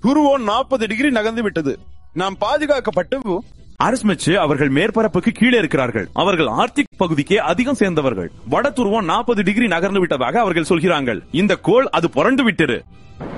துருவம் 40 டிகிரி நகர்ந்து விட்டது. நாம் பாதுகாக்கப்பட்டு. அரிஸ்மெச்சு, அவர்கள் மேற்பரப்புக்கு கீழே இருக்கிறார்கள். அவர்கள் ஆர்க்டிக் பகுதிக்கே அதிகம் சேர்ந்தவர்கள். வட துருவம் 40 டிகிரி நகர்ந்து விட்டதாக அவர்கள் சொல்கிறார்கள். இந்த கோள் அது புரண்டு விட்டது.